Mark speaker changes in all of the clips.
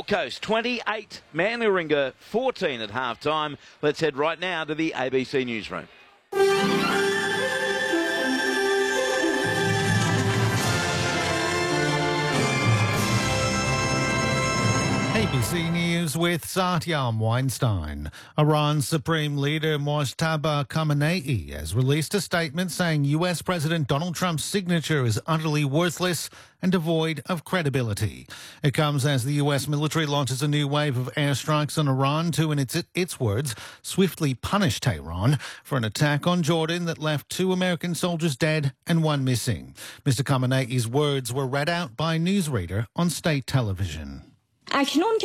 Speaker 1: Gold Coast 28, Manly Warringah 14 at half-time. Let's head right now to the ABC Newsroom.
Speaker 2: ABC News with Satyam Weinstein. Iran's Supreme Leader Mojtaba Khamenei has released a statement saying US President Donald Trump's signature is utterly worthless and devoid of credibility. It comes as the US military launches a new wave of airstrikes on Iran to, in its words, swiftly punish Tehran for an attack on Jordan that left 2 American soldiers dead and 1 missing. Mr. Khamenei's words were read out by a newsreader on state television.
Speaker 3: Now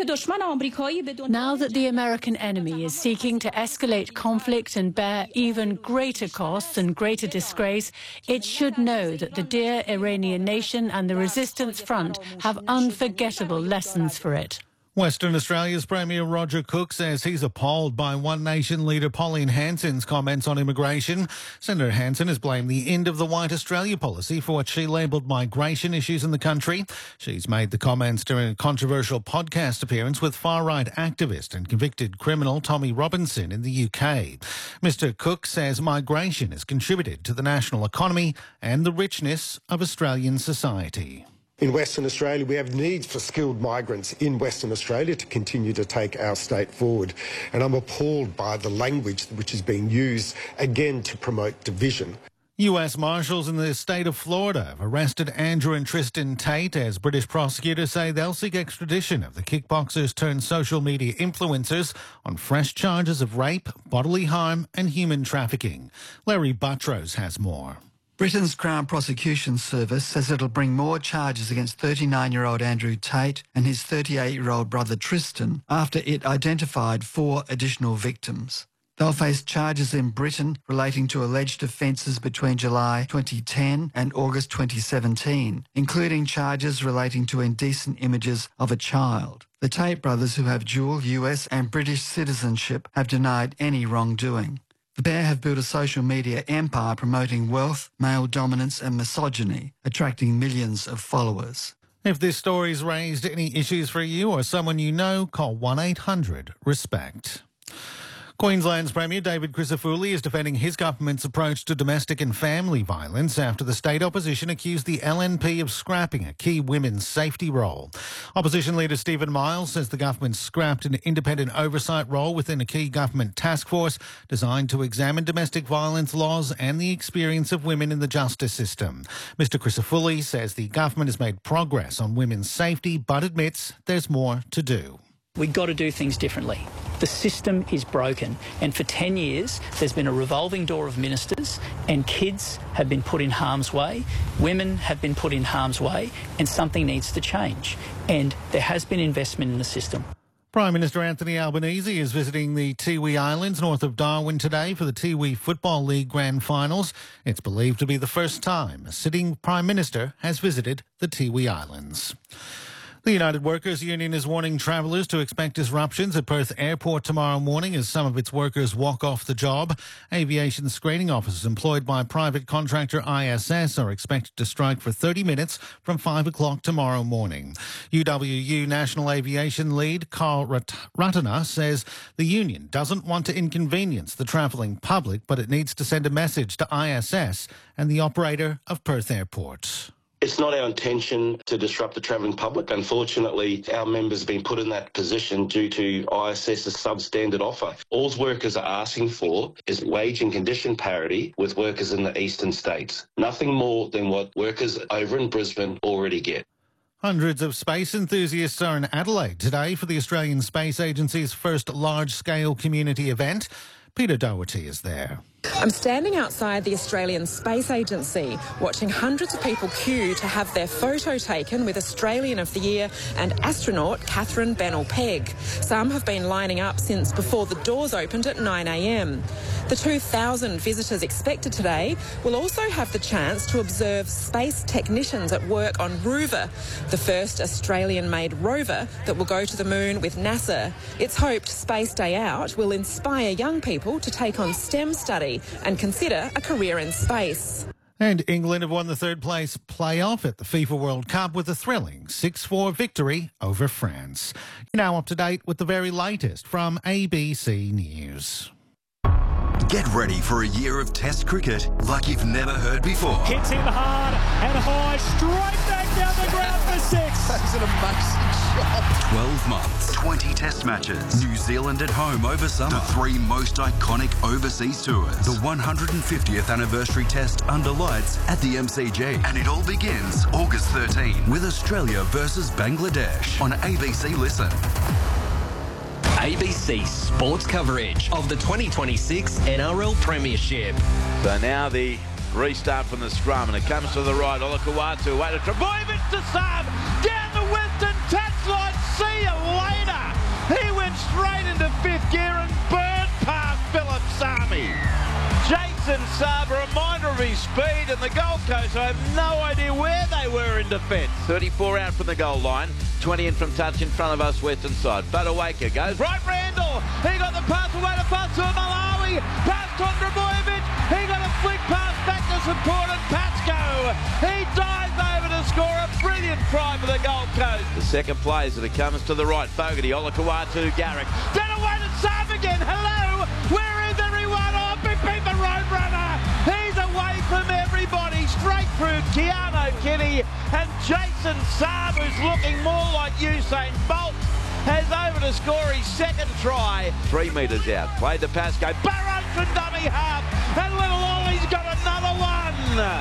Speaker 3: that the American enemy is seeking to escalate conflict and bear even greater costs and greater disgrace, it should know that the dear Iranian nation and the resistance front have unforgettable lessons for it.
Speaker 2: Western Australia's Premier Roger Cook says he's appalled by One Nation leader Pauline Hanson's comments on immigration. Senator Hanson has blamed the end of the White Australia policy for what she labelled migration issues in the country. She's made the comments during a controversial podcast appearance with far-right activist and convicted criminal Tommy Robinson in the UK. Mr Cook says migration has contributed to the national economy and the richness of Australian society.
Speaker 4: In Western Australia, we have needs for skilled migrants in Western Australia to continue to take our state forward. And I'm appalled by the language which is being used, again, to promote division.
Speaker 2: US Marshals in the state of Florida have arrested Andrew and Tristan Tate as British prosecutors say they'll seek extradition of the kickboxers turned social media influencers on fresh charges of rape, bodily harm and human trafficking. Larry Buttrose has more.
Speaker 5: Britain's Crown Prosecution Service says it'll bring more charges against 39-year-old Andrew Tate and his 38-year-old brother Tristan after it identified 4 additional victims. They'll face charges in Britain relating to alleged offences between July 2010 and August 2017, including charges relating to indecent images of a child. The Tate brothers, who have dual US and British citizenship, have denied any wrongdoing. The pair have built a social media empire promoting wealth, male dominance and misogyny, attracting millions of followers.
Speaker 2: If this story's raised any issues for you or someone you know, call 1-800-RESPECT. Queensland's Premier David Crisafulli is defending his government's approach to domestic and family violence after the state opposition accused the LNP of scrapping a key women's safety role. Opposition leader Stephen Miles says the government scrapped an independent oversight role within a key government task force designed to examine domestic violence laws and the experience of women in the justice system. Mr Crisafulli says the government has made progress on women's safety but admits there's more to do.
Speaker 6: We've got to do things differently. The system is broken, and for 10 years there's been a revolving door of ministers, and kids have been put in harm's way, women have been put in harm's way, and something needs to change. And there has been investment in the system.
Speaker 2: Prime Minister Anthony Albanese is visiting the Tiwi Islands north of Darwin today for the Tiwi Football League Grand Finals. It's believed to be the first time a sitting Prime Minister has visited the Tiwi Islands. The United Workers Union is warning travellers to expect disruptions at Perth Airport tomorrow morning as some of its workers walk off the job. Aviation screening officers employed by private contractor ISS are expected to strike for 30 minutes from 5 o'clock tomorrow morning. UWU National Aviation Lead Carl Ratana says the union doesn't want to inconvenience the travelling public, but it needs to send a message to ISS and the operator of Perth Airport.
Speaker 7: It's not our intention to disrupt the travelling public. Unfortunately, our members have been put in that position due to ISS's substandard offer. All workers are asking for is wage and condition parity with workers in the eastern states. Nothing more than what workers over in Brisbane already get.
Speaker 2: Hundreds of space enthusiasts are in Adelaide today for the Australian Space Agency's first large-scale community event. Peter Doherty is there.
Speaker 8: I'm standing outside the Australian Space Agency, watching hundreds of people queue to have their photo taken with Australian of the Year and astronaut Catherine Bennell-Pegg. Some have been lining up since before the doors opened at 9 a.m. The 2,000 visitors expected today will also have the chance to observe space technicians at work on Rover, the first Australian-made rover that will go to the moon with NASA. It's hoped Space Day Out will inspire young people to take on STEM study and consider a career in space.
Speaker 2: And England have won the third place playoff at the FIFA World Cup with a thrilling 6-4 victory over France. You're now up to date with the very latest from ABC News.
Speaker 9: Get ready for a year of Test cricket like you've never heard before.
Speaker 10: Hits him hard and high, straight back down the ground for 6.
Speaker 9: That's an amazing shot. 12 months, 20 Test matches. New Zealand at home over summer. The 3 most iconic overseas tours. The 150th anniversary Test under lights at the MCG. And it all begins August 13 with Australia versus Bangladesh on ABC Listen.
Speaker 11: ABC Sports coverage of the 2026 NRL Premiership.
Speaker 1: So now the restart from the scrum, and it comes to the right. Olakau'atu, wait, Trbojevic to Saab, down the western touchline. See you later. He went straight into 5th gear and burned past Philip Sami. Jason Saab, a reminder of his speed, and the Gold Coast, I have no idea where they were in defence. 34 out from the goal line, 20 in from touch in front of us, western side. Buttawaker goes right, Randall. He got the pass away to Fatua Malawi. Pass to Trbojevic. He got a flick pass back to support and Patsko. He dives over to score a brilliant try for the Gold Coast. The second play as it comes to the right. Fogarty, Olakau'atu, Garrick. Then away to Saab again. Hello, where is everyone? Oh, beat the Roadrunner. He's away from everybody. Straight through Keanu Kenny, and Jason Saab, who's looking more like Usain Bolt, has over to score his second try. 3 metres out. Played to Pascoe. Burrows from dummy half. And little Ollie's got another one.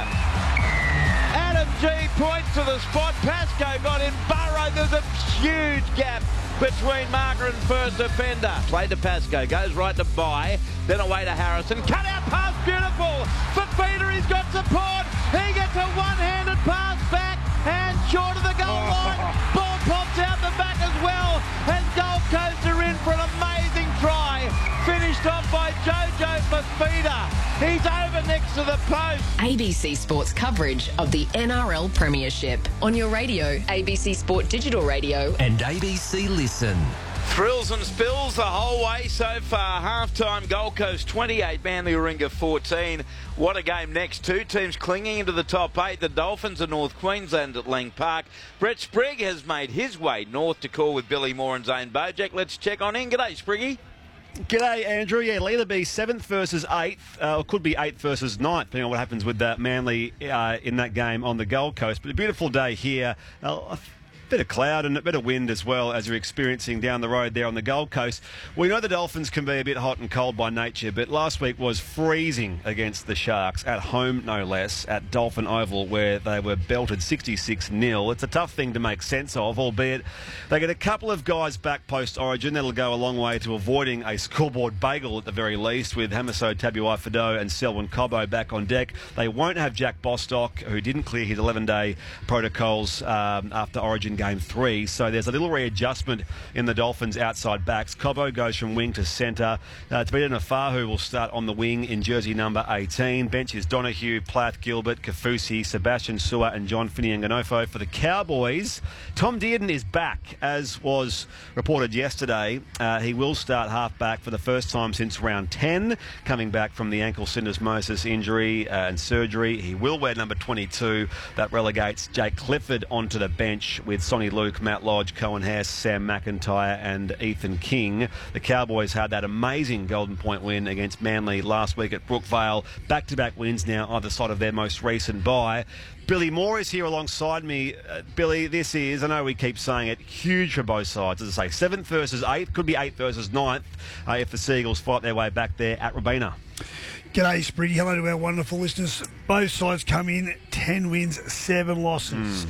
Speaker 1: Adam G points to the spot. Pascoe got in. Burrow. There's a huge gap between marker and first defender. Played to Pascoe. Goes right to Bye. Then away to Harrison. Cut out pass. Beautiful. For Peter, he's got support. He gets a one-handed pass back. And short of the goal line. Ball pops out the back as well. And Gold Coast are in for an amazing try. Finished off by Jojo Fafita. He's over next to the post.
Speaker 12: ABC Sports coverage of the NRL Premiership. On your radio, ABC Sport Digital Radio.
Speaker 11: And ABC Listen.
Speaker 1: Thrills and spills the whole way so far. Half-time Gold Coast 28, Manly Warringah 14. What a game next. 2 teams clinging into the top 8. The Dolphins of North Queensland at Lang Park. Brett Sprigg has made his way north to call with Billy Moore and Zane Bojack. Let's check on in. G'day, Spriggy.
Speaker 13: G'day, Andrew. Yeah, it'll either be 7th versus 8th, or it could be 8th versus 9th, depending on what happens with Manly in that game on the Gold Coast. But a beautiful day here. A bit of cloud and a bit of wind as well as you're experiencing down the road there on the Gold Coast. We know the Dolphins can be a bit hot and cold by nature, but last week was freezing against the Sharks, at home no less, at Dolphin Oval, where they were belted 66-0. It's a tough thing to make sense of, albeit they get a couple of guys back post-Origin. That'll go a long way to avoiding a scoreboard bagel at the very least, with Hamiso Tabuai-Fidow and Selwyn Cobbo back on deck. They won't have Jack Bostock, who didn't clear his 11-day protocols after Origin Game 3, so there's a little readjustment in the Dolphins' outside backs. Cobbo goes from wing to centre. Tavita Nafahu will start on the wing in jersey number 18. Bench is Donahue, Plath, Gilbert, Kafusi, Sebastian Sua and John Finianganofo. For the Cowboys, Tom Dearden is back, as was reported yesterday. He will start half-back for the first time since round 10, coming back from the ankle syndesmosis injury and surgery. He will wear number 22. That relegates Jake Clifford onto the bench with Sonny Luke, Matt Lodge, Cohen Hess, Sam McIntyre and Ethan King. The Cowboys had that amazing Golden Point win against Manly last week at Brookvale. Back-to-back wins now either side of their most recent bye. Billy Moore is here alongside me. Billy, this is, I know we keep saying it, huge for both sides. As I say, 7th versus 8th, could be 8th versus 9th if the Seagulls fight their way back there at Robina.
Speaker 14: G'day, Spriggy. Hello to our wonderful listeners. Both sides come in 10 wins, 7 losses.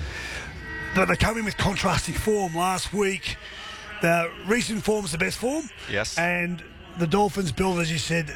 Speaker 14: But they come in with contrasting form. Last week, the recent form is the best form.
Speaker 13: Yes.
Speaker 14: And the Dolphins built, as you said,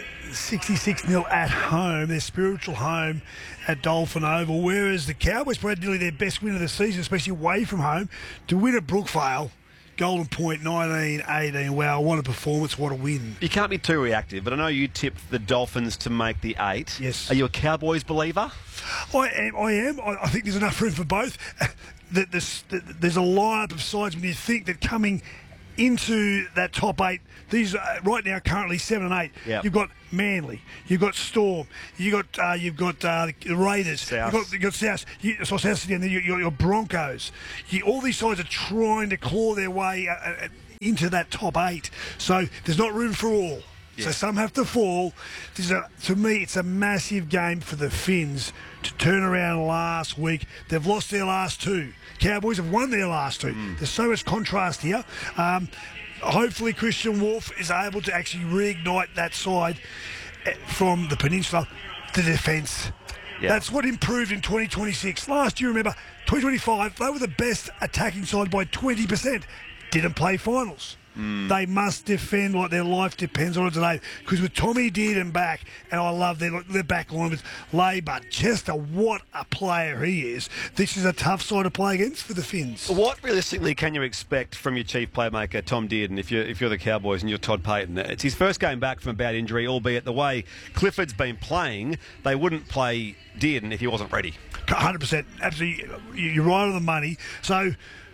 Speaker 14: 66-0 at home, their spiritual home at Dolphin Oval, whereas the Cowboys played nearly their best win of the season, especially away from home, to win at Brookvale. Golden Point 19-18. Wow, what a performance, what a win.
Speaker 13: You can't be too reactive, but I know you tipped the Dolphins to make the 8.
Speaker 14: Yes.
Speaker 13: Are you a Cowboys believer?
Speaker 14: I am. I think there's enough room for both. There's a lineup of sides when you think that coming into that top 8. These are right now currently 7 and 8.
Speaker 13: Yep.
Speaker 14: You've got Manly, you've got Storm, you've got the Raiders,
Speaker 13: South.
Speaker 14: you've got South, South City, and then your Broncos. To these sides are trying to claw their way into that top 8. So there's not room for all. Yeah. So some have to fall. To me, it's a massive game for the Finns to turn around last week. They've lost their last 2. Cowboys have won their last 2. There's so much contrast here. Hopefully Christian Wolf is able to actually reignite that side from the peninsula to defence. Yeah. That's what improved in 2026. Last year, remember, 2025, they were the best attacking side by 20%. Didn't play finals. They must defend like their life depends on it today. Because with Tommy Dearden back, and I love their back line with Labour, Chester, what a player he is. This is a tough side to play against for the Finns.
Speaker 13: What realistically can you expect from your chief playmaker, Tom Dearden, if you're the Cowboys and you're Todd Payton? It's his first game back from a bad injury, albeit the way Clifford's been playing, they wouldn't play Dearden if he wasn't ready.
Speaker 14: 100%. Absolutely. You're right on the money. So...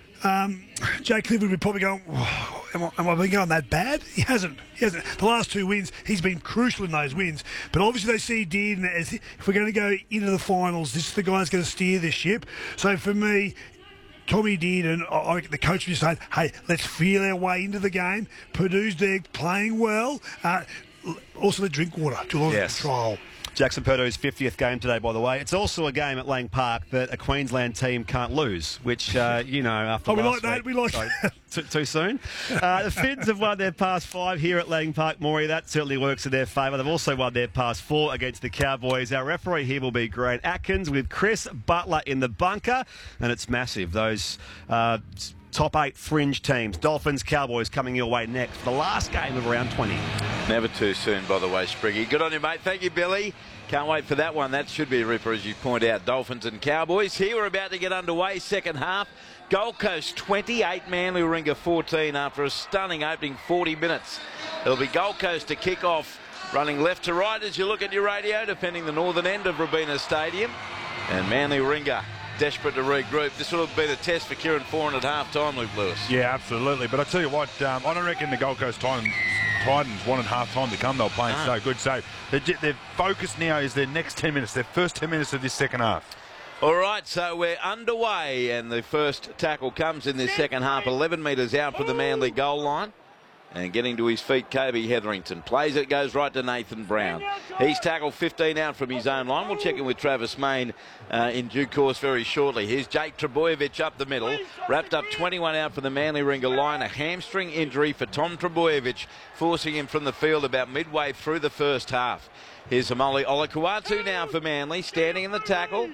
Speaker 14: Jay Clifford would probably go, am I been going that bad? He hasn't. The last 2 wins, he's been crucial in those wins. But obviously they see Dearden as, if we're going to go into the finals, this is the guy that's going to steer this ship. So for me, Tommy Dearden, I reckon the coach will be saying, hey, let's feel our way into the game. Purdue's there playing well. Also the Drinkwater, do a lot of control.
Speaker 13: Jackson Purdue's 50th game today, by the way. It's also a game at Lang Park that a Queensland team can't lose, which, after
Speaker 14: we
Speaker 13: last
Speaker 14: like that.
Speaker 13: week,
Speaker 14: We like that.
Speaker 13: Too soon. The Finns have won their past 5 here at Lang Park, Maury. That certainly works in their favour. They've also won their past 4 against the Cowboys. Our referee here will be Grant Atkins with Chris Butler in the bunker, and it's massive. Those... top 8 fringe teams. Dolphins, Cowboys coming your way next. The last game of round 20.
Speaker 1: Never too soon, by the way, Spriggy. Good on you, mate. Thank you, Billy. Can't wait for that one. That should be a ripper, as you point out. Dolphins and Cowboys. Here we're about to get underway. Second half. Gold Coast 28, Manly Warringah 14 after a stunning opening 40 minutes. It'll be Gold Coast to kick off, running left to right as you look at your radio, defending the northern end of Robina Stadium. And Manly Warringah desperate to regroup. This will have been a test for Kieran Foran at half-time, Luke Lewis.
Speaker 15: Yeah, absolutely. But I tell you what, I don't reckon the Gold Coast Titans wanted half-time to come. They were playing so good. So their focus now is their next 10 minutes, their first 10 minutes of this second half.
Speaker 1: All right, so we're underway, and the first tackle comes in this second half, 11 metres out from the Manly goal line. And getting to his feet, Kobe Hetherington. Plays it, goes right to Nathan Brown. He's tackled 15 out from his own line. We'll check in with Travis Main in due course very shortly. Here's Jake Trbojevic up the middle. Wrapped up 21 out for the Manly Warringah line. A hamstring injury for Tom Trbojevic, forcing him from the field about midway through the first half. Here's Amoli Olakuatu now for Manly, standing in the tackle.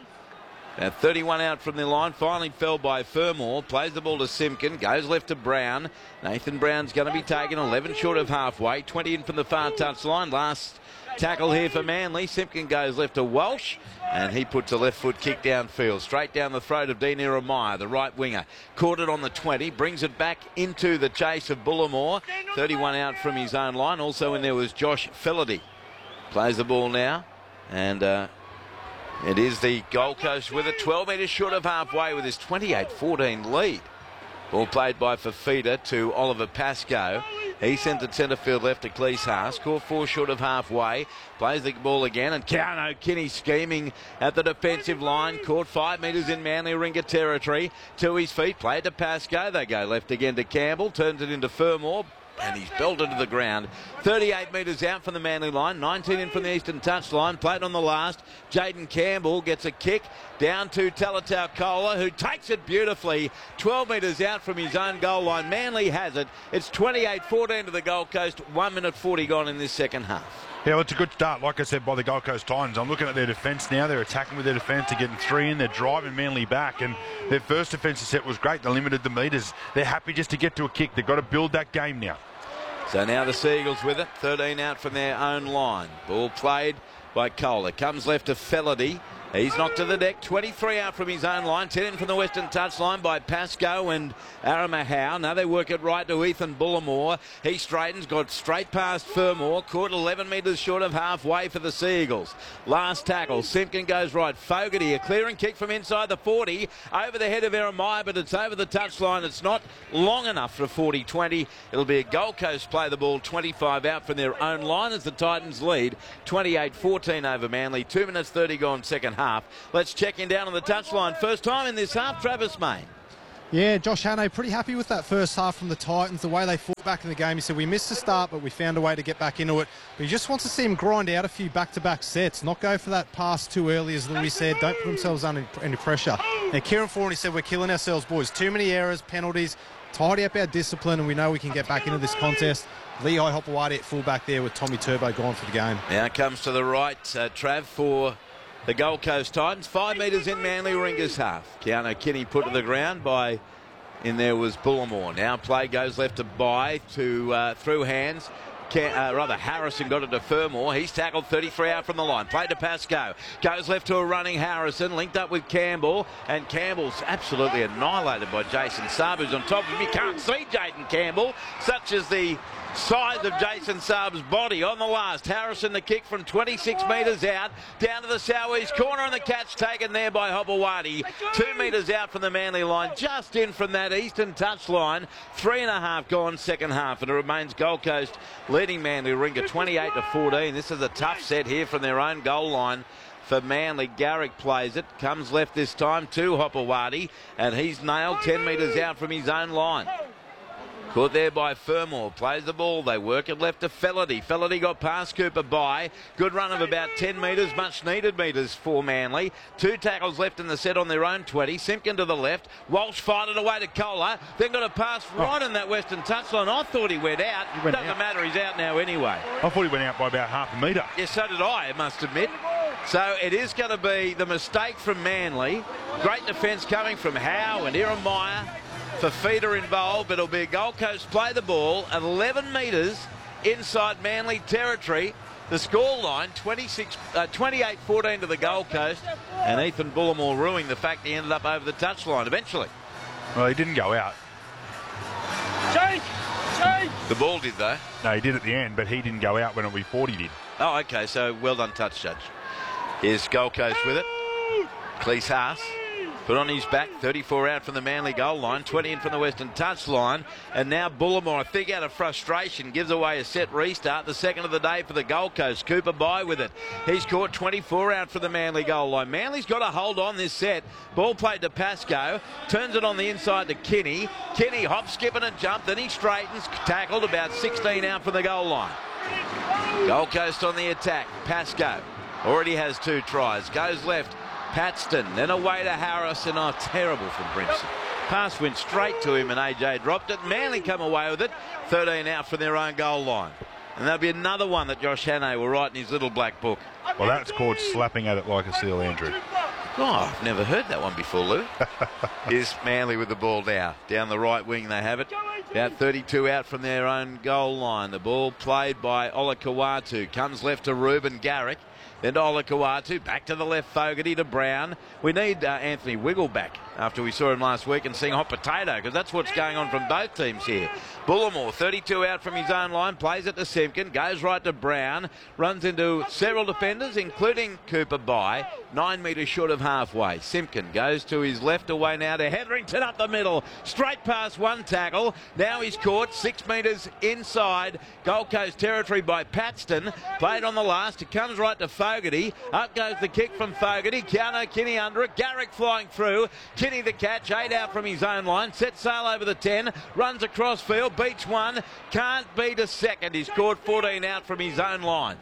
Speaker 1: 31 out from the line, finally fell by Fermor, plays the ball to Simpkin, goes left to Brown. Nathan Brown's going to be taken 11 short of halfway, 20 in from the far touch line. Last tackle here for Manly. Simpkin goes left to Walsh, and he puts a left foot kick downfield, straight down the throat of Dean Ieremia, the right winger. Caught it on the 20, brings it back into the chase of Bullimore. 31 out from his own line. Also in there was Josh Fellerty. Plays the ball now, and... it is the Gold Coast with it, 12 metres short of halfway with his 28-14 lead. Ball played by Fafita to Oliver Pascoe. He sent it centre field left to Cleese Haas. Scored 4 short of halfway. Plays the ball again, and Keano Kinney scheming at the defensive line. Caught 5 metres in Manly Warringah territory. To his feet, played to Pascoe. They go left again to Campbell. Turns it into Fermor. And he's belted to the ground. 38 metres out from the Manly line, 19 in from the eastern touch line. Played on the last. Jaden Campbell gets a kick down to Talatau Kola, who takes it beautifully. 12 metres out from his own goal line. Manly has it. It's 28-14 to the Gold Coast. 1 minute 40 gone in this second half.
Speaker 15: Yeah, well, it's a good start, like I said, by the Gold Coast Titans. I'm looking at their defence now. They're attacking with their defence. They're getting 3 in. They're driving Manly back. And their first defensive set was great. They limited the metres. They're happy just to get to a kick. They've got to build that game now.
Speaker 1: So now the Seagulls with it, 13 out from their own line. Ball played by Kohler. Comes left to Fellerty. He's knocked to the deck, 23 out from his own line, 10 in from the western touchline by Pascoe and Aramahau. Now they work it right to Ethan Bullimore. He straightens, got straight past Fermor, caught 11 metres short of halfway for the Sea Eagles. Last tackle, Simpkin goes right. Fogarty, a clearing kick from inside the 40, over the head of Eremiah, but it's over the touchline. It's not long enough for a 40-20. It'll be a Gold Coast play the ball 25 out from their own line as the Titans lead 28-14 over Manly. 2 minutes 30 gone second half. Let's check in down on the touchline. First time in this half, Travis May.
Speaker 16: Yeah, Josh Hannay pretty happy with that first half from the Titans, the way they fought back in the game. He said, we missed the start, but we found a way to get back into it. But he just wants to see him grind out a few back-to-back sets, not go for that pass too early, as Louis said. Don't put themselves under pressure. And Kieran Foran, he said, we're killing ourselves, boys. Too many errors, penalties. Tidy up our discipline, and we know we can get back into this contest. Lehigh Hopewadi at fullback there with Tommy Turbo gone for the game.
Speaker 1: Now comes to the right, Trav, for the Gold Coast Titans. 5 metres in Manly Ringers half. Keanu Kinney put to the ground by, in there was Bullimore. Now play goes left to Bye to through hands. Harrison got it to Fermor. He's tackled 33 out from the line. Played to Pascoe. Goes left to a running Harrison. Linked up with Campbell. And Campbell's absolutely annihilated by Jason Saab, who's on top of him. You can't see Jaden Campbell, such as the size of Jason Saab's body. On the last, Harrison the kick from 26 metres out, down to the southeast corner, and the catch taken there by Hopewadi. 2 metres out from the Manly line, just in from that eastern touchline. 3.5 gone second half, and it remains Gold Coast leading Manly Ringer 28-14. This is a tough set here from their own goal line for Manly. Garrick plays it, comes left this time to Hopewadi, and he's nailed 10 metres out from his own line. Caught there by Fermor, plays the ball, they work it left to Felity. Felity got past Cooper Bye. Good run of about 10 metres, much needed metres for Manly. 2 tackles left in the set on their own 20. Simpkin to the left, Walsh fired it away to Kohler, then got a pass right in that western touchline. I thought he went out. Doesn't matter, he's out now anyway.
Speaker 15: I thought he went out by about half a metre.
Speaker 1: Yeah, so did I must admit. So it is going to be the mistake from Manly. Great defence coming from Howe and Eremiah. Fafita involved, but it'll be a Gold Coast play the ball at 11 metres inside Manly territory. The scoreline 28-14 to the Gold Coast, and Ethan Bullimore ruining the fact he ended up over the touchline eventually.
Speaker 15: Well, he didn't go out.
Speaker 1: The ball did though.
Speaker 15: No, he did at the end, but he didn't go out when we thought he did.
Speaker 1: Oh, okay, so well done, touch judge. Here's Gold Coast with it. Cleese Haas. Put on his back, 34 out from the Manly goal line, 20 in from the western touchline. And now Bullimore, I think out of frustration, gives away a set restart, the second of the day for the Gold Coast. Cooper Bye with it. He's caught 24 out from the Manly goal line. Manly's got a hold on this set. Ball played to Pascoe, turns it on the inside to Kinney. Kinney hop, skipping and jump, then he straightens, tackled about 16 out from the goal line. Gold Coast on the attack. Pascoe already has 2 tries. Goes left. Paxton, then away to Harrison. Oh, terrible from Brimson. Pass went straight to him and AJ dropped it. Manly come away with it. 13 out from their own goal line. And there'll be another one that Josh Hannay will write in his little black book.
Speaker 15: Well, that's called slapping at it like a seal, Andrew.
Speaker 1: Oh, I've never heard that one before, Lou. Here's Manly with the ball now. Down the right wing they have it. About 32 out from their own goal line. The ball played by Olakau'atu. Comes left to Ruben Garrick. Then to Olakau'atu, back to the left, Fogarty to Brown. We need Anthony Wiggle back after we saw him last week and seeing hot potato, because that's what's going on from both teams here. Bullimore, 32 out from his own line, plays it to Simpkin, goes right to Brown, runs into several defenders, including Cooper Bye, 9 metres short of halfway. Simpkin goes to his left, away now to Hetherington up the middle, straight past one tackle. Now he's caught 6 metres inside Gold Coast territory by Paxton, played on the last, it comes right to Fogarty, up goes the kick from Fogarty, Keanu Kinney under it, Garrick flying through, Kinney the catch, 8 out from his own line, sets sail over the 10, runs across field, beats one, can't beat a second. He's scored 14 out from his own line.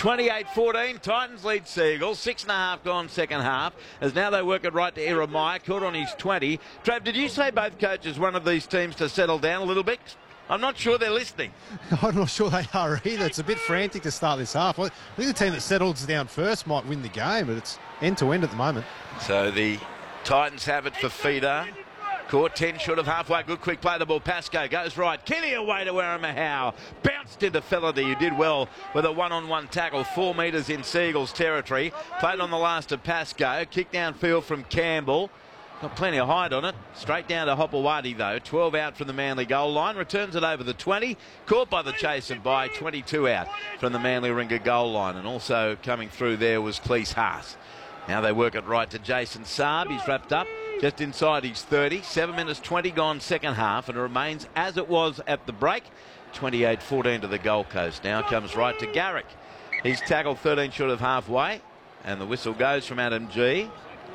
Speaker 1: 28-14, Titans lead Seagulls, 6.5 gone second half, as now they work it right to Eremiah, caught on his 20. Trav, did you say both coaches want of these teams to settle down a little bit? I'm not sure they're listening.
Speaker 16: I'm not sure they are either. It's a bit frantic to start this half. I think the team that settles down first might win the game, but it's end-to-end at the moment.
Speaker 1: So the Titans have it for Feeder. Caught 10 short of halfway. Good quick play. The ball. Pascoe goes right. Kenny away to Arama Howe. Bounced into Felady, who did well with a one-on-one tackle. 4 metres in Seagulls territory. Played on the last of Pascoe. Kick downfield from Campbell. Got plenty of height on it. Straight down to Hopewadi though. 12 out from the Manly goal line. Returns it over the 20. Caught by the chase and by 22 out from the Manly Ringer goal line. And also coming through there was Cleese Haas. Now they work it right to Jason Saab. He's wrapped up just inside his 30. 7 minutes 20 gone second half, and it remains as it was at the break. 28-14 to the Gold Coast. Now comes right to Garrick. He's tackled 13 short of halfway, and the whistle goes from Adam G.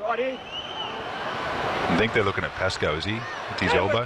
Speaker 15: I think they're looking at Pascoe, is he? With his elbow?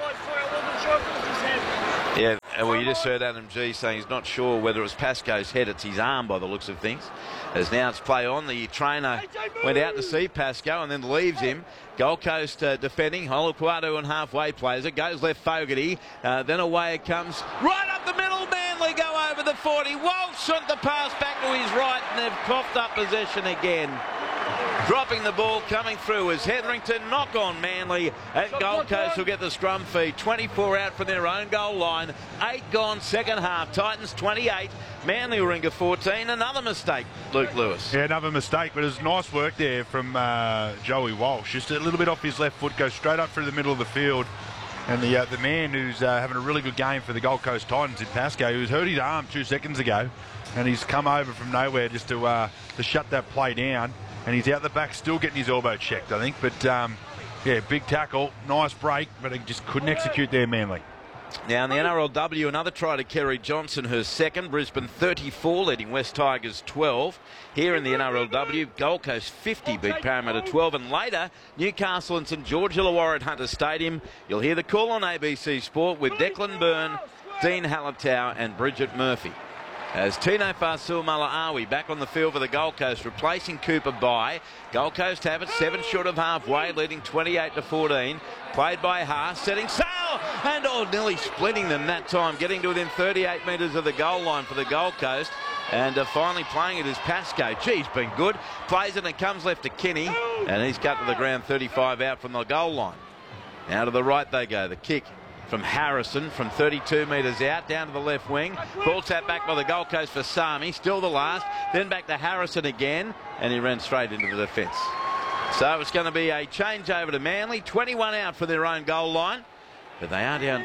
Speaker 1: Yeah, well, you just heard Adam G saying he's not sure whether it's Pascoe's head, it's his arm by the looks of things. As now it's play on, the trainer went out to see Pascoe and then leaves him. Gold Coast defending, Holoquatu and halfway plays it, goes left Fogarty, then away it comes, right up the middle, Manly go over the 40, Walsh sent the pass back to his right and they've coughed up possession again. Dropping the ball, coming through is Hetherington. Knock on Manly, and Gold Coast will get the scrum feed. 24 out from their own goal line. 8 gone second half. Titans 28, Manly Ringer 14. Another mistake, Luke Lewis.
Speaker 15: Yeah, another mistake, but it was nice work there from Joey Walsh. Just a little bit off his left foot, goes straight up through the middle of the field. And the man who's having a really good game for the Gold Coast Titans in Pascoe, who's hurt his arm 2 seconds ago, and he's come over from nowhere just to shut that play down. And he's out the back still getting his elbow checked, I think. But, yeah, big tackle, nice break, but he just couldn't execute there, Manly.
Speaker 1: Now in the NRLW, another try to Kerry Johnson, her second. Brisbane 34, leading West Tigers 12. Here in the NRLW, Gold Coast 50 beat Parramatta 12. And later, Newcastle and St George Illawarra at Hunter Stadium. You'll hear the call on ABC Sport with Declan Byrne, Dean Hallertau and Bridget Murphy. As Tino Fasul-Malaawi back on the field for the Gold Coast, replacing Cooper Bye. Gold Coast have it 7 short of halfway, leading 28-14. Played by Haas, setting sail, and nearly splitting them that time, getting to within 38 metres of the goal line for the Gold Coast. And finally playing it is Pascoe. He's been good. Plays it and it comes left to Kenny, and he's cut to the ground 35 out from the goal line. Now to the right they go, the kick from Harrison from 32 metres out, down to the left wing. Ball tapped back by the Gold Coast for Sami, still the last. Then back to Harrison again, and he ran straight into the defence. So it's going to be a change over to Manly. 21 out for their own goal line, but they are down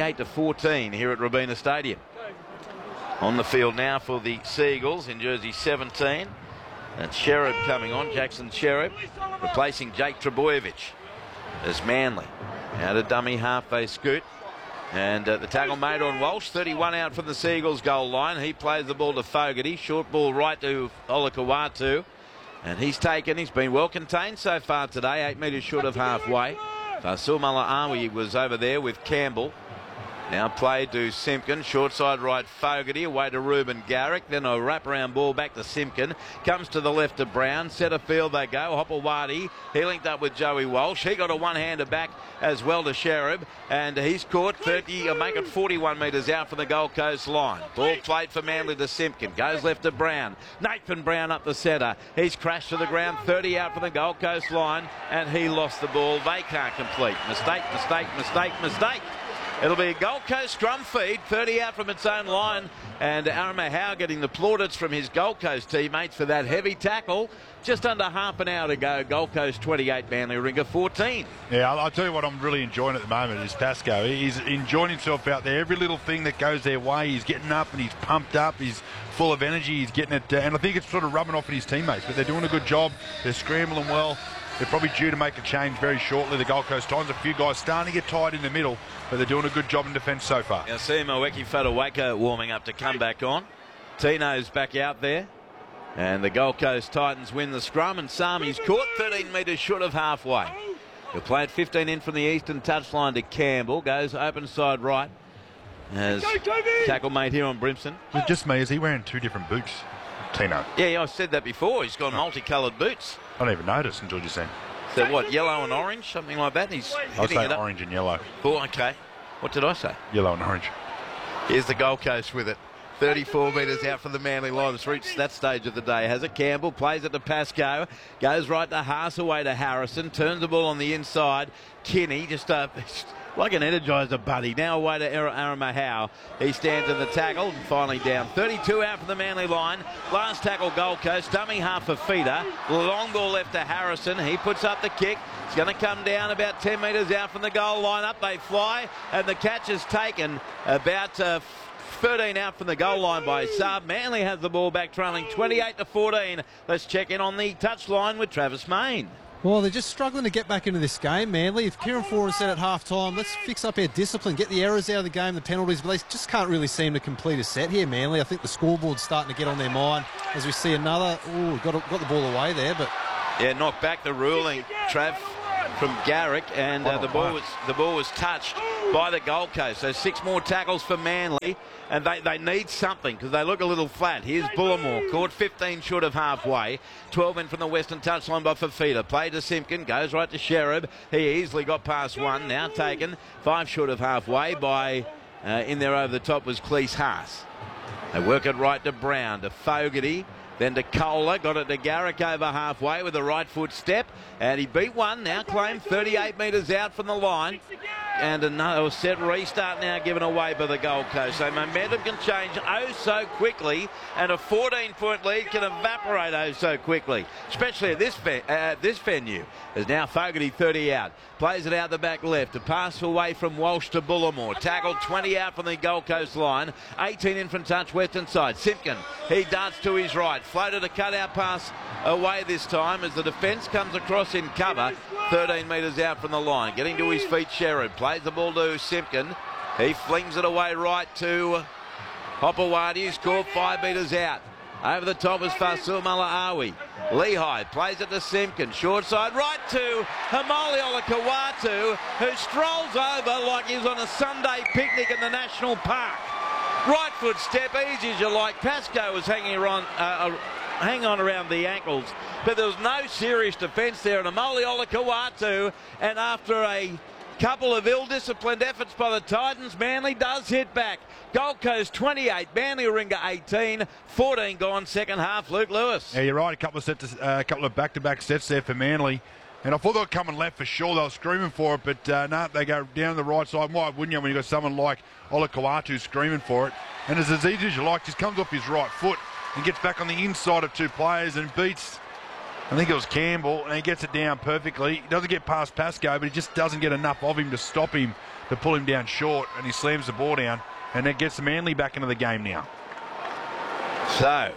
Speaker 1: 28-14 here at Robina Stadium. On the field now for the Seagulls in jersey 17. That's Sherrod coming on, Jackson Sherrod, replacing Jake Trebojevic as Manly. Now to dummy half they scoot. And the tackle made on Walsh. 31 out from the Seagulls goal line. He plays the ball to Fogarty. Short ball right to Olakau'atu. And he's been well contained so far today. 8 metres short of halfway. Fasul-Malaawi was over there with Campbell. Now played to Simpkin, short side right Fogarty, away to Ruben Garrick, then a wraparound ball back to Simpkin, comes to the left to Brown, centre field they go, Hopewadi, he linked up with Joey Walsh, he got a one-hander back as well to Sherrod, and he's caught 41 metres out from the Gold Coast line. Ball played for Manly to Simpkin, goes left to Brown, Nathan Brown up the centre, he's crashed to the ground, 30 out from the Gold Coast line, and he lost the ball, they can't complete. Mistake. It'll be a Gold Coast scrum feed, 30 out from its own line, and Arama Howe getting the plaudits from his Gold Coast teammates for that heavy tackle. Just under half an hour to go. Gold Coast 28, Manly Ringer 14.
Speaker 15: Yeah, I'll tell you what I'm really enjoying at the moment is Pascoe. He's enjoying himself out there. Every little thing that goes their way, he's getting up and he's pumped up. He's full of energy. He's getting it, and I think it's sort of rubbing off at his teammates. But they're doing a good job. They're scrambling well. They're probably due to make a change very shortly, the Gold Coast Titans. A few guys starting to get tired in the middle, but they're doing a good job in defence so far.
Speaker 1: Now see Moeki Fadawaka warming up to come back on. Tino's back out there. And the Gold Coast Titans win the scrum, and Sami's caught 13 metres short of halfway. He'll play it 15 in from the eastern touchline to Campbell. Goes open side right. As tackle made here on Brimson.
Speaker 15: Was it just me? Is he wearing 2 different boots, Tino?
Speaker 1: Yeah, I said that before. He's got multicoloured boots.
Speaker 15: I didn't even notice until just then.
Speaker 1: So what, yellow and orange, something like that? He's hitting it up.
Speaker 15: Orange and yellow.
Speaker 1: Oh, okay. What did I say?
Speaker 15: Yellow and orange.
Speaker 1: Here's the Gold Coast with it. 34 metres out from the Manly line. It's reached that stage of the day. Has it Campbell, plays it to Pascoe, goes right to Haas, away to Harrison, turns the ball on the inside. Kinney just like an Energizer buddy. Now away to Aramahau. He stands in the tackle and finally down. 32 out from the Manly line. Last tackle Gold Coast. Dummy half a feeder. Long ball left to Harrison. He puts up the kick. It's going to come down about 10 metres out from the goal line. Up they fly, and the catch is taken about 13 out from the goal line by Saab. Manly has the ball back, trailing 28-14. Let's check in on the touchline with Travis Main.
Speaker 16: Well, they're just struggling to get back into this game, Manly. If Kieran Foran said at half-time, let's fix up our discipline, get the errors out of the game, the penalties, but they just can't really seem to complete a set here, Manly. I think the scoreboard's starting to get on their mind as we see another... Ooh, got the ball away there, but...
Speaker 1: Yeah, knocked back the ruling, Trav, from Garrick, and the ball was touched by the Gold Coast. So 6 more tackles for Manly, and they need something because they look a little flat. Here's Bullimore, caught 15 short of halfway. 12 in from the western touchline by Fafita. Played to Simpkin, goes right to Sherab. He easily got past one, now taken 5 short of halfway by, in there over the top was Cleese Haas. They work it right to Brown, to Fogarty. Then to Kohler, got it to Garrick over halfway with a right foot step, and he beat one, now claimed 38 metres out from the line. And another set restart now given away by the Gold Coast. So momentum can change oh so quickly, and a 14-point lead can evaporate oh so quickly, especially at this venue. There's now Fogarty 30 out. Plays it out the back left. A pass away from Walsh to Bullimore. Tackled 20 out from the Gold Coast line. 18 in from touch western side. Simpkin, he darts to his right. Floated a cut-out pass away this time as the defence comes across in cover. 13 metres out from the line. Getting to his feet, Sherrod. Plays the ball to Simpkin. He flings it away right to Hopewadi, who's caught 5 metres out. Over the top is Fasil Malaawi. Lehigh plays it to Simpkin. Short side right to Hamali Olakawatu, who strolls over like he's on a Sunday picnic in the National Park. Right foot step, easy as you like. Pascoe was hanging on around the ankles, but there was no serious defence there. And Hamali Olakawatu, and after a couple of ill-disciplined efforts by the Titans, Manly does hit back. Gold Coast 28, Manly Warringah 18, 14 gone second half. Luke Lewis.
Speaker 15: Yeah, you're right. A couple of back-to-back sets there for Manly. And I thought they were coming left for sure. They were screaming for it, but no, they go down the right side. Why wouldn't you when you've got someone like Olakawatu screaming for it? And it's as easy as you like. Just comes off his right foot and gets back on the inside of 2 players and beats, I think it was Campbell, and he gets it down perfectly. He doesn't get past Pascoe, but he just doesn't get enough of him to stop him, to pull him down short, and he slams the ball down, and that gets the Manly back into the game now.
Speaker 1: So,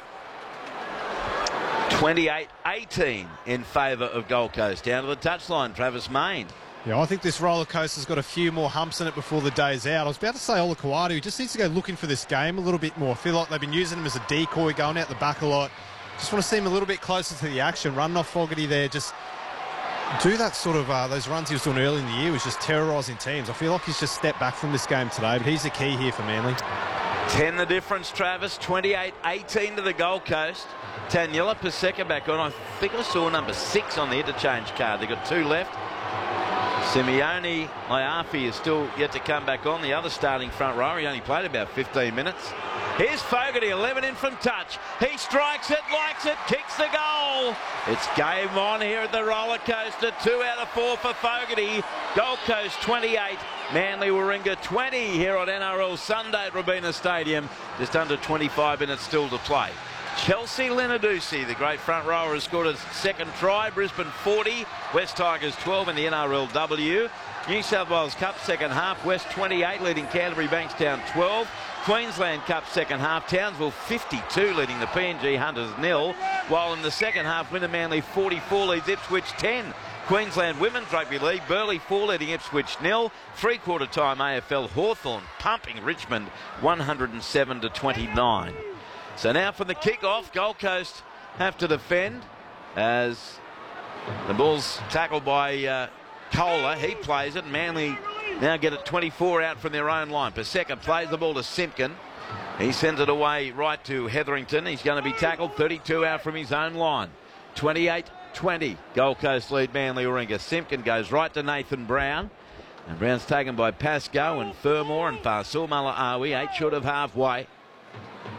Speaker 1: 28-18 in favour of Gold Coast. Down to the touchline, Travis Main.
Speaker 16: Yeah, I think this roller coaster's got a few more humps in it before the day's out. I was about to say Olakawatu, he just needs to go looking for this game a little bit more. I feel like they've been using him as a decoy, going out the back a lot. Just want to see him a little bit closer to the action, running off Fogarty there. Just do that sort of, those runs he was doing early in the year was just terrorising teams. I feel like he's just stepped back from this game today, but he's the key here for Manly.
Speaker 1: 10 the difference, Travis. 28-18 to the Gold Coast. Taniela Paseka back on. I think I saw number 6 on the interchange card. They've got 2 left. Simeone Laiafi is still yet to come back on, the other starting front rower. He only played about 15 minutes. Here's Fogarty, 11 in from touch. He strikes it, likes it, kicks the goal. It's game on here at the roller coaster. 2 out of 4 for Fogarty. Gold Coast 28, Manly Warringah 20 here on NRL Sunday at Robina Stadium. Just under 25 minutes still to play. Chelsea Lenadusi, the great front rower, has scored a second try. Brisbane 40, West Tigers 12 in the NRLW. New South Wales Cup second half, West 28 leading Canterbury Bankstown 12. Queensland Cup second half, Townsville 52 leading the PNG Hunters 0. While in the second half, Winter Manly 44 leads Ipswich 10. Queensland Women's Rugby League, Burleigh 4 leading Ipswich 0. Three-quarter time AFL, Hawthorn pumping Richmond 107-29. So now from the kick-off, Gold Coast have to defend as the ball's tackled by Kohler. He plays it. Manly now get it 24 out from their own line. Paseka plays the ball to Simpkin. He sends it away right to Hetherington. He's going to be tackled 32 out from his own line. 28-20. Gold Coast lead Manly Warringah. Simpkin goes right to Nathan Brown. And Brown's taken by Pascoe and Fermor and Fasil Malaawi, 8 short of halfway.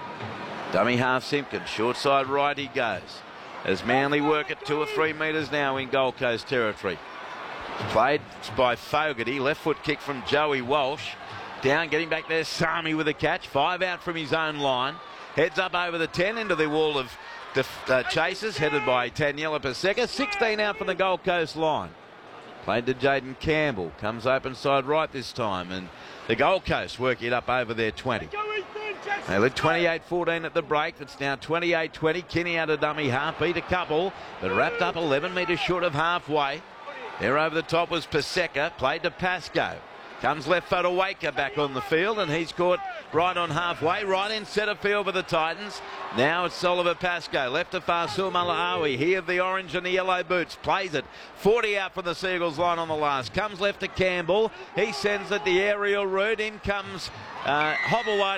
Speaker 1: Dummy half Simpkins, short side right he goes. As Manly work at 2 or 3 metres now in Gold Coast territory. Played by Fogarty, left foot kick from Joey Walsh. Down, getting back there, Sami with a catch. 5 out from his own line. Heads up over the 10 into the wall of chasers, headed by Taniela Paseka. 16 out from the Gold Coast line. Played to Jaden Campbell. Comes open side right this time. And the Gold Coast work it up over their 20. They led 28-14 at the break. It's now 28-20. Kinney out of dummy half. Beat a couple, but wrapped up 11 metres short of halfway. There over the top was Paseka. Played to Pascoe. Comes left foot to Waker back on the field, and he's caught right on halfway, right in centre field for the Titans. Now it's Oliver Pascoe, left to Fasul Malaawi. He of the orange and the yellow boots, plays it. 40 out from the Seagulls line on the last. Comes left to Campbell. He sends it the aerial route. In comes Hobbleway